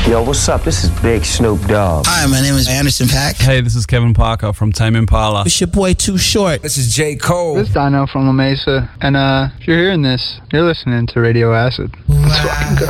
Yo, what's up? This is Big Snoop Dogg. Hi, my name is Anderson .Paak. Hey, this is Kevin Parker from Tame Impala. It's your boy Too Short. This is J. Cole. This is Dino from La Mesa. And if you're hearing this, you're listening to Radio Acid. Let's fucking go.